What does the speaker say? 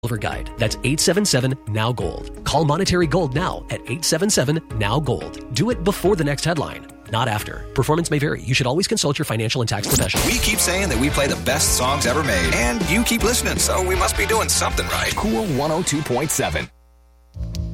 Silver Guide. That's 877-NOW-GOLD. Call Monetary Gold now at 877-NOW-GOLD. Do it before the next headline, not after. Performance may vary. You should always consult your financial and tax professional. We keep saying that we play the best songs ever made, and you keep listening, so we must be doing something right. Cool 102.7.